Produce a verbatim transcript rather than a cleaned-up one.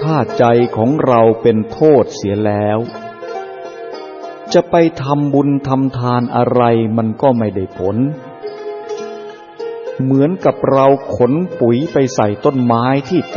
ถ้าใจของเราเป็นโทษเสียแล้วจะไปทำบุญทำทานอะไรมันก็ไม่ได้ผลเหมือนกับเราขนปุ๋ยไปใส่ต้นไม้ที่